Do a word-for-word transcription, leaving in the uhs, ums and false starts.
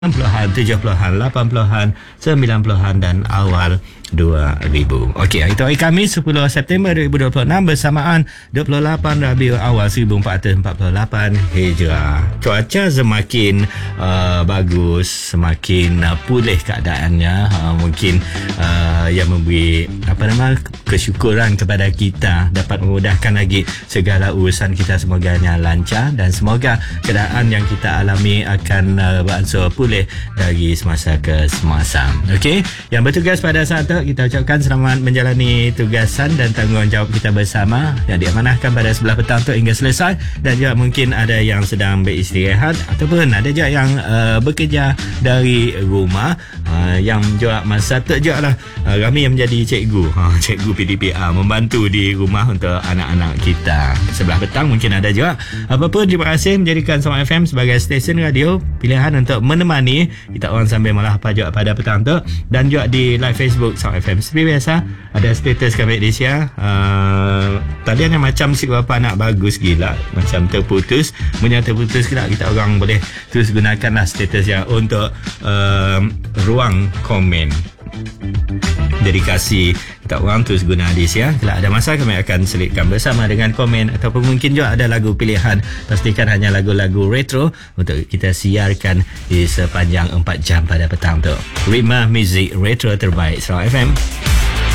enam puluhan, tujuh puluhan, lapan puluhan, sembilan puluhan dan awal dua ribu. Okey, hari itu hari Khamis sepuluh September dua ribu dua puluh enam bersamaan dua puluh lapan Rabiul Awal seribu empat ratus empat puluh lapan Hijrah. Cuaca semakin uh, bagus, semakin uh, pulih keadaannya. Uh, mungkin uh, yang memberi apa nama kesyukuran kepada kita, dapat memudahkan lagi segala urusan kita, semoganya lancar dan semoga keadaan yang kita alami akan uh, beransur pulih dari semasa ke semasa. Okey, yang bertugas pada saat itu kita ucapkan selamat menjalani tugasan dan tanggungjawab kita bersama yang diamanahkan pada sebelah petang tu hingga selesai, dan juga mungkin ada yang sedang beristirahat ataupun ada juga yang uh, bekerja dari rumah, uh, yang juga masa tu juga lah uh, kami yang menjadi cikgu, uh, cikgu P D P A membantu di rumah untuk anak-anak kita. Sebelah petang mungkin ada juga. Apapun, terima kasih menjadikan Sama F M sebagai stesen radio pilihan untuk menemani kita orang sambil melahap juga pada petang tu, dan juga di live Facebook Sama F M. Seperti biasa ada status kami di sini. Uh, talian yang macam si bapa nak bagus gila, macam terputus, punya terputus gila, kita orang boleh terus gunakanlah status yang untuk uh, ruang komen. Dedikasi kita orang terus guna hadis ya. Kalau ada masa kami akan selitkan bersama dengan komen, ataupun mungkin juga ada lagu pilihan. Pastikan hanya lagu-lagu retro untuk kita siarkan di sepanjang empat jam pada petang tu. Ritma muzik retro terbaik Sarawak F M.